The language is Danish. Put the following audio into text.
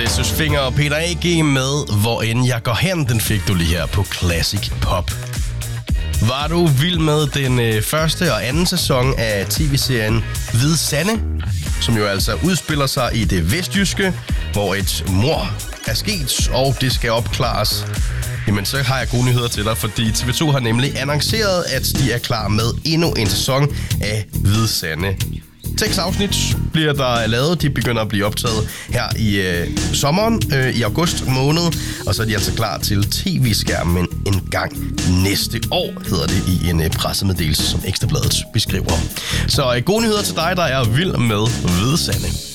Jesus Finger og Peter A.G. med Hvor end jeg går hen. Den fik du lige her på Classic Pop. Var du vild med den første og anden sæson af tv-serien Hvide Sande, som jo altså udspiller sig i det vestjyske, hvor et mord er sket, og det skal opklares? Jamen, så har jeg gode nyheder til dig, fordi TV2 har nemlig annonceret, at de er klar med endnu en sæson af Hvide Sande. 6 afsnit bliver der lavet. De begynder at blive optaget her i sommeren, i august måned. Og så er de altså klar til tv-skærmen en gang næste år, hedder det i en pressemeddelelse, som Ekstrabladet beskriver. Så gode nyheder til dig, der er vild med Hvide Sande.